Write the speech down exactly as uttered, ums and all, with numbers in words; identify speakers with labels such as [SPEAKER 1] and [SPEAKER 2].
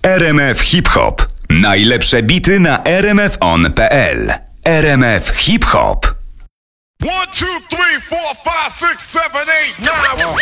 [SPEAKER 1] R M F Hip Hop. Najlepsze bity na r m f on kropka p l. R M F Hip Hop.
[SPEAKER 2] One, two, three, four, five, six, seven, eight, nine.